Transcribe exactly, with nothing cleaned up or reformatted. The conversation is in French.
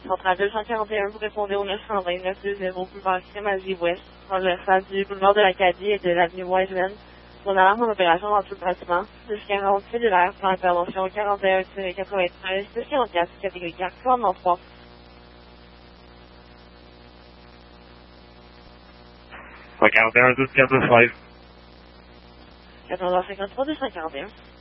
Centrale deux cent quarante et un, vous répondez au neuf cent vingt, neuf cent vingt, boulevard Crémazie-Ouest, transversal du boulevard de l'Acadie et de l'avenue Wiseman. Son alarme en opération dans tout le bâtiment. six quarante cellulaire, plan intervention quarante et un quatre-vingt-treize, six quarante-quatre, catégorie quatre, commandement trois. cent quarante et un, douze, quatre, cinq. quatorze heures cinquante-trois, deux cent quarante et un.